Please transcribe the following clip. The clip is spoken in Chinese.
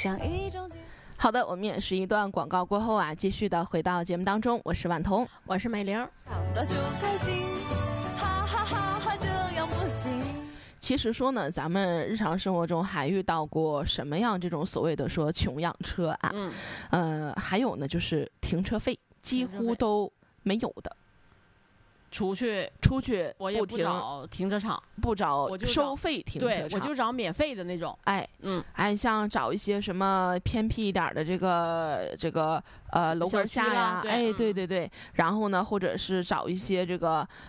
好的，我们也是一段广告过后啊，继续的回到节目当中。我是婉彤， 我是美玲。 其实说呢，咱们日常生活中还遇到过什么样这种所谓的说穷养车啊？还有呢，就是停车费几乎都没有的。 出去我也不找停车场， 不找收费停车场， 对，我就找免费的那种。 像找一些什么偏僻一点的这个楼根下呀，对，然后呢，或者是找一些这个